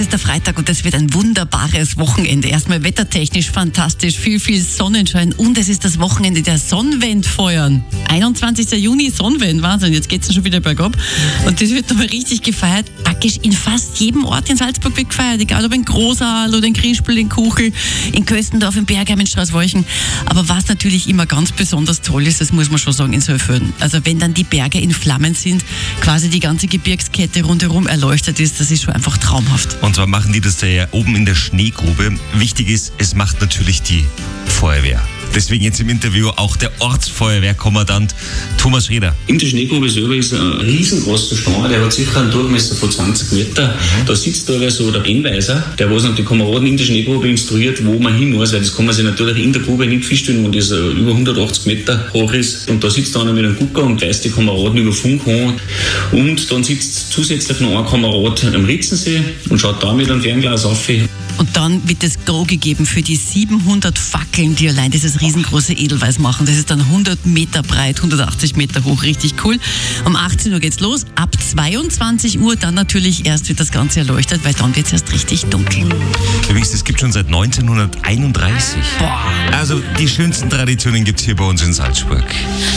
ist der Freitag und das wird ein wunderbares Wochenende. Erstmal wettertechnisch fantastisch, viel Sonnenschein und es ist das Wochenende der Sonnenwendfeuern. 21. Juni, Sonnenwend, Wahnsinn, jetzt geht's schon wieder bergab. Und das wird nochmal richtig gefeiert. Praktisch in fast jedem Ort in Salzburg wird gefeiert, egal ob in Großaal oder in Krispel, in Kuchel, in Köstendorf, in Bergheim, in Straßwolchen. Aber was natürlich immer ganz besonders toll ist, das muss man schon sagen, in Sölföden. Also wenn dann die Berge in Flammen sind, quasi die ganze Gebirgskette rundherum erleuchtet ist, das ist schon einfach traumhaft. Und zwar machen die das da ja oben in der Schneegrube. Wichtig ist, es macht natürlich die Feuerwehr. Deswegen jetzt im Interview auch der Ortsfeuerwehrkommandant Thomas Schreder. In der Schneegrube selber ist ein riesengroßer Stein, der hat sicher einen Durchmesser von 20 Meter. Da sitzt da so der Brennweiser, der was die Kameraden in der Schneegrube instruiert, wo man hin muss, weil das kann man sich natürlich in der Grube nicht feststellen, wenn das über 180 Meter hoch ist. Und da sitzt einer mit einem Gucker und weist die Kameraden über Funk an. Und dann sitzt zusätzlich noch ein Kamerad am Ritzensee und schaut da mit einem Fernglas auf. Und dann wird das Go gegeben für die 700 Fackeln, die allein dieses riesengroße Edelweiß machen. Das ist dann 100 Meter breit, 180 Meter hoch, richtig cool. Um 18 Uhr geht's los, ab 22 Uhr dann natürlich erst wird das Ganze erleuchtet, weil dann wird's erst richtig dunkel. Übrigens, das gibt schon seit 1931. Boah. Also die schönsten Traditionen gibt's hier bei uns in Salzburg.